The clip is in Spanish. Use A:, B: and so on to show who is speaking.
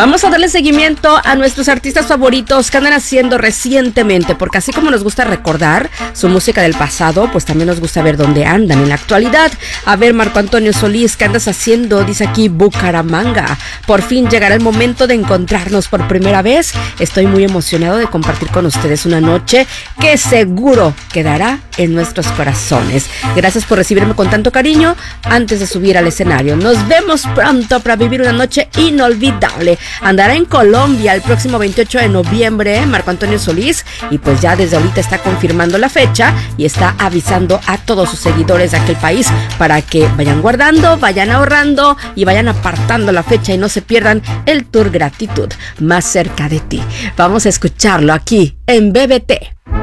A: Vamos a darle seguimiento a nuestros artistas favoritos que andan haciendo recientemente, porque así como nos gusta recordar su música del pasado, pues también nos gusta ver dónde andan en la actualidad. A ver, Marco Antonio Solís, ¿qué andas haciendo? Dice aquí Bucaramanga. Por fin llegará el momento de encontrarnos por primera vez. Estoy muy emocionado de compartir con ustedes una noche que seguro quedará en nuestros corazones. Gracias por recibirme con tanto cariño antes de subir al escenario. Nos vemos pronto para vivir una noche inolvidable. Andará en Colombia el próximo 28 de noviembre, Marco Antonio Solís, y pues ya desde ahorita está confirmando la fecha y está avisando a todos sus seguidores de aquel país para que vayan guardando, vayan ahorrando y vayan apartando la fecha y no se pierdan el tour Gratitud más cerca de ti. Vamos a escucharlo aquí en BBT.